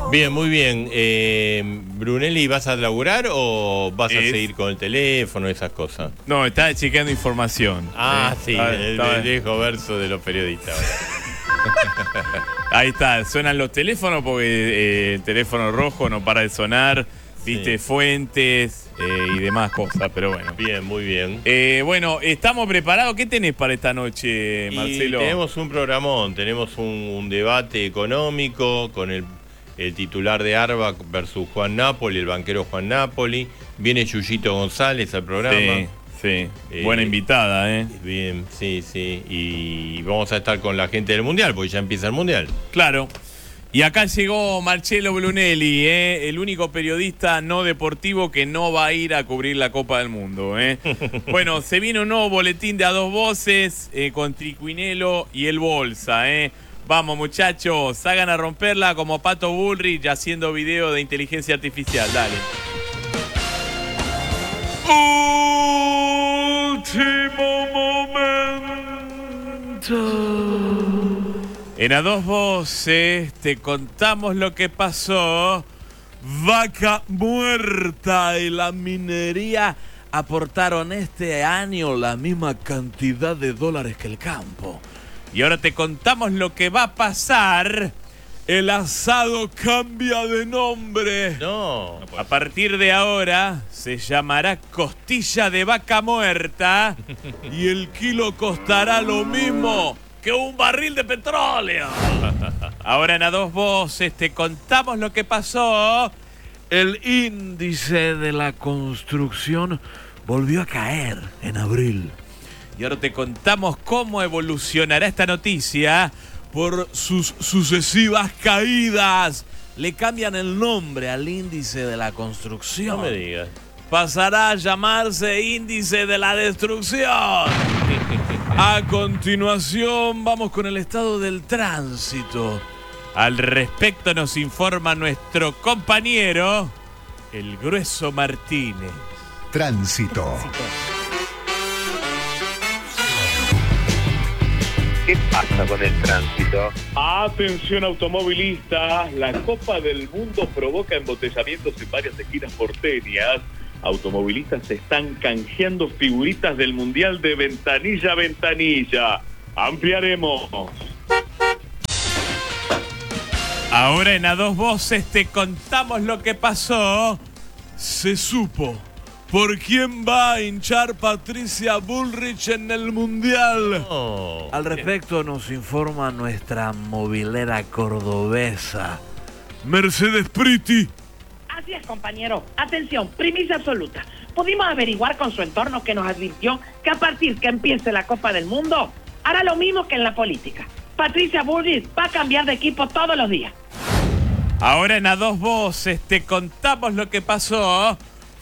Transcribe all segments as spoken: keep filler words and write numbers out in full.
Bien, muy bien. Eh, Brunelli, ¿vas a laburar o vas a Es... seguir con el teléfono, esas cosas? No, estaba chequeando información. Ah, ¿eh? sí, estaba, el, estaba... el viejo verso de los periodistas. Ahí está, suenan los teléfonos porque eh, el teléfono rojo no para de sonar, viste, Sí. fuentes eh, y demás cosas, pero bueno. Bien, muy bien. Eh, bueno, ¿estamos preparados? ¿Qué tenés para esta noche, Marcelo? Y tenemos un programón, tenemos un, un debate económico con el, el titular de ARBA versus Juan Napoli, el banquero Juan Napoli. Viene Yuyito González al programa. Sí, sí. Eh, Buena invitada, ¿eh? Bien, sí, sí. Y vamos a estar con la gente del Mundial, porque ya empieza el Mundial. Claro. Y acá llegó Marcelo Brunelli, ¿eh? El único periodista no deportivo que no va a ir a cubrir la Copa del Mundo, ¿eh? Bueno, se viene un nuevo boletín de A Dos Voces eh, con Tricuinelo y el Bolsa, ¿eh? Vamos, muchachos, hagan a romperla como Pato Bullrich haciendo video de inteligencia artificial. Dale. Último momento. En A Dos Voces te contamos lo que pasó. Vaca Muerta y la minería aportaron este año la misma cantidad de dólares que el campo. Y ahora te contamos lo que va a pasar. El asado cambia de nombre. No. A partir de ahora se llamará costilla de vaca muerta y el kilo costará lo mismo que un barril de petróleo. Ahora en A Dos Voces te contamos lo que pasó. El índice de la construcción volvió a caer en abril. Y ahora te contamos cómo evolucionará esta noticia por sus sucesivas caídas. Le cambian el nombre al índice de la construcción. No me digas. Pasará a llamarse índice de la destrucción. A continuación vamos con el estado del tránsito. Al respecto nos informa nuestro compañero, el Grueso Martínez. Tránsito. ¿Qué pasa con el tránsito? Atención automovilistas, la Copa del Mundo provoca embotellamientos en varias esquinas porteñas. Automovilistas están canjeando figuritas del Mundial de ventanilla a ventanilla. Ampliaremos. Ahora en A Dos Voces te contamos lo que pasó. Se supo por quién va a hinchar Patricia Bullrich en el Mundial. No. Al respecto nos informa nuestra movilera cordobesa, Mercedes Priti. Así es, compañero. Atención, primicia absoluta. Pudimos averiguar con su entorno que nos advirtió que a partir que empiece la Copa del Mundo, hará lo mismo que en la política. Patricia Bullrich va a cambiar de equipo todos los días. Ahora en A Dos Voces te contamos lo que pasó.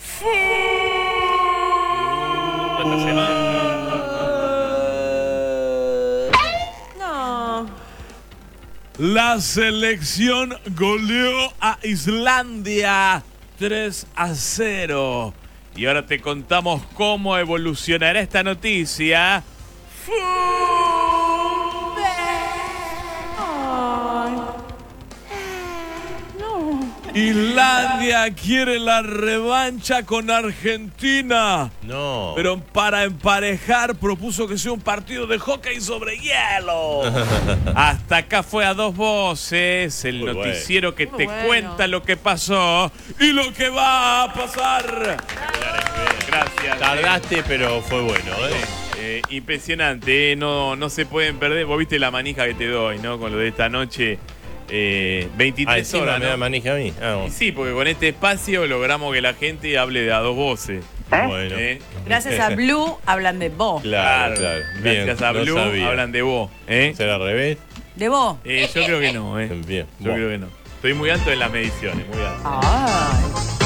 No. La selección goleó a Islandia tres a cero. Y ahora te contamos cómo evolucionará esta noticia. Islandia quiere la revancha con Argentina. No. Pero para emparejar propuso que sea un partido de hockey sobre hielo. Hasta acá fue A Dos Voces, el Muy noticiero bueno. que Muy te bueno. cuenta lo que pasó y lo que va a pasar. Gracias. Tardaste, pero fue bueno, ¿eh? Eh, impresionante, eh, no, no se pueden perder. Vos viste la manija que te doy, ¿no? Con lo de esta noche. Eh, Ah, veintitrés encima horas, me ¿no? da manija a mí. Ah, Y bueno. sí, porque con este espacio logramos que la gente hable de A Dos Voces. Bueno. ¿eh? Gracias a Blue hablan de vos. Claro, claro. Bien, Gracias a no Blue sabía. hablan de vos. ¿eh? ¿Será al revés? ¿De vos? Eh, yo creo que no, ¿eh? Bien. Yo creo que no. Estoy muy alto en las mediciones, muy alto. Ay.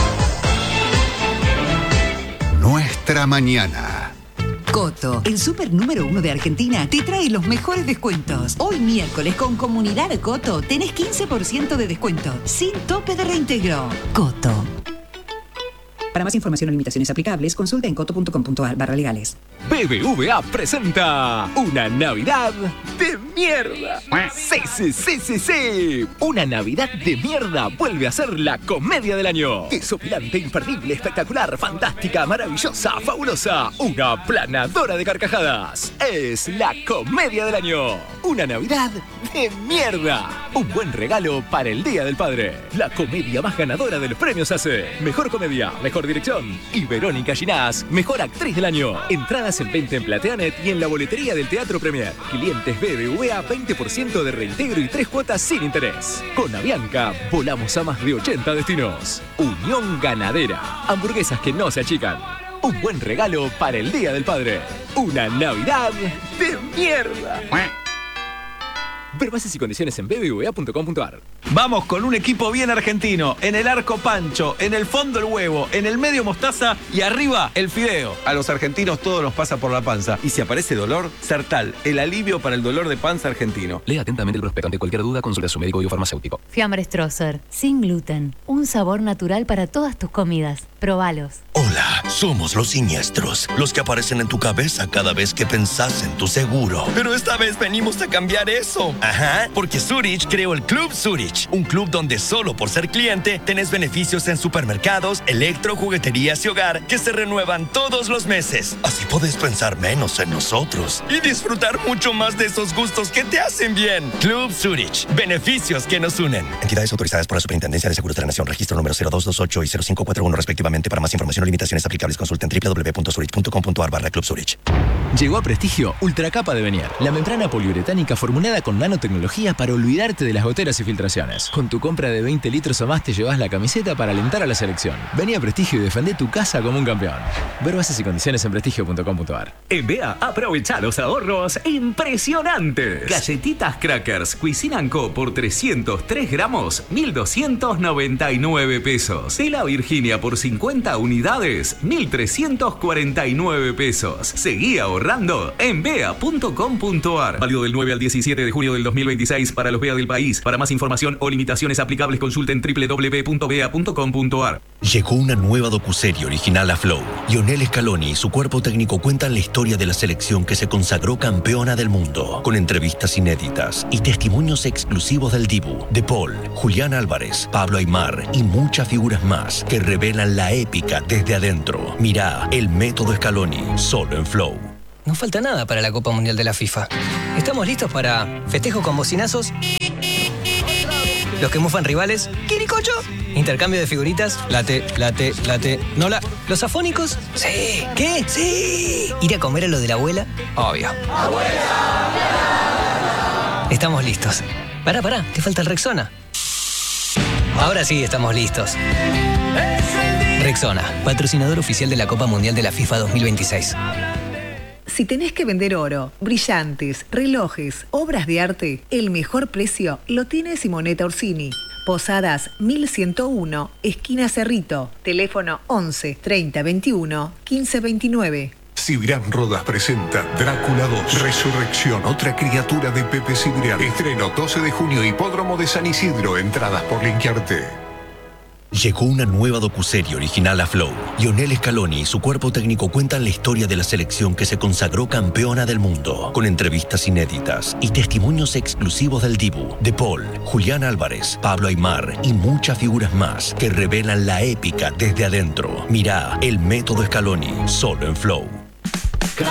Nuestra mañana. Coto, el super número uno de Argentina, te trae los mejores descuentos. Hoy miércoles con Comunidad Coto tenés quince por ciento de descuento, sin tope de reintegro. Coto. Para más información o limitaciones aplicables, consulta en coto punto com punto ar barra legales. B B V A presenta una Navidad de mierda. Sí, sí, sí, sí, sí. Una Navidad de mierda vuelve a ser la comedia del año. Desopilante, imperdible, espectacular, fantástica, maravillosa, fabulosa. Una planadora de carcajadas. Es la comedia del año. Una Navidad de mierda. Un buen regalo para el Día del Padre. La comedia más ganadora de los premios A C E. Mejor comedia, mejor dirección. Y Verónica Ginás, mejor actriz del año. Entradas en venta en Plateanet y en la boletería del Teatro Premier. Clientes B B V A, veinte por ciento de reintegro y tres cuotas sin interés. Con Avianca, volamos a más de ochenta destinos. Unión Ganadera. Hamburguesas que no se achican. Un buen regalo para el Día del Padre. Una Navidad de mierda. Ver bases y condiciones en b b v a punto com punto ar. Vamos con un equipo bien argentino. En el arco Pancho, en el fondo el huevo, en el medio mostaza y arriba el fideo. A los argentinos todo nos pasa por la panza. Y si aparece dolor, Sertal, el alivio para el dolor de panza argentino. Lea atentamente el prospecto. Ante cualquier duda, consulte a su médico y o farmacéutico. Fiambre Stroessner, sin gluten. Un sabor natural para todas tus comidas. Probalos. Hola, somos los siniestros, los que aparecen en tu cabeza cada vez que pensás en tu seguro. Pero esta vez venimos a cambiar eso. Ajá, porque Zurich creó el Club Zurich, un club donde solo por ser cliente tenés beneficios en supermercados, electro, jugueterías y hogar que se renuevan todos los meses. Así podés pensar menos en nosotros y disfrutar mucho más de esos gustos que te hacen bien. Club Zurich, beneficios que nos unen. Entidades autorizadas por la Superintendencia de Seguros de la Nación, registro número cero dos dos ocho y cero cinco cuatro uno respectivamente. Para más información o limitaciones aplicables, consulten w w w punto zurich punto com punto ar barra Club Zurich. Llegó a Prestigio Ultracapa de Venier, la membrana poliuretánica formulada con nanotecnología para olvidarte de las goteras y filtraciones. Con tu compra de veinte litros o más te llevas la camiseta para alentar a la selección. Vení a Prestigio y defendé tu casa como un campeón. Ver bases y condiciones en prestigio punto com punto ar. En Bea, aprovecha los ahorros impresionantes. Galletitas Crackers Cuisine Co por trescientos tres gramos, mil doscientos noventa y nueve pesos. Tela Virginia por cincuenta unidades, mil trescientos cuarenta y nueve pesos. Seguí ahorrando en bea punto com punto ar. Válido del nueve al diecisiete de junio del dos mil veintiséis para los Bea del país. Para más información o limitaciones aplicables, consulten w w w punto bea punto com punto ar. Llegó una nueva docuserie original a Flow. Lionel Scaloni y su cuerpo técnico cuentan la historia de la selección que se consagró campeona del mundo, con entrevistas inéditas y testimonios exclusivos del Dibu, De Paul, Julián Álvarez, Pablo Aimar y muchas figuras más que revelan la épica desde adentro. Mirá El Método Scaloni, solo en Flow. No falta nada para la Copa Mundial de la FIFA. ¿Estamos listos para festejo con bocinazos? Los que mufan rivales, ¿quiricocho? Intercambio de figuritas, late, late, late. ¿Nola? ¿Los afónicos? Sí. ¿Qué? Sí. ¿Ir a comer a lo de la abuela? Obvio. ¡Abuela! Estamos listos. Pará, pará, te falta el Rexona. Ahora sí estamos listos. Rexona, patrocinador oficial de la Copa Mundial de la FIFA dos mil veintiséis. Si tenés que vender oro, brillantes, relojes, obras de arte, el mejor precio lo tiene Simonetta Orsini. Posadas mil ciento uno, esquina Cerrito. Teléfono once, treinta, veintiuno, quince, veintinueve. Cibrián Rodas presenta Drácula dos, Resurrección, otra criatura de Pepe Cibrián. Estreno doce de junio, Hipódromo de San Isidro. Entradas por Linkearte. Llegó una nueva docuserie original a Flow. Lionel Scaloni y su cuerpo técnico cuentan la historia de la selección que se consagró campeona del mundo, con entrevistas inéditas y testimonios exclusivos del Dibu, De Paul, Julián Álvarez, Pablo Aimar y muchas figuras más que revelan la épica desde adentro. Mirá El Método Scaloni, solo en Flow.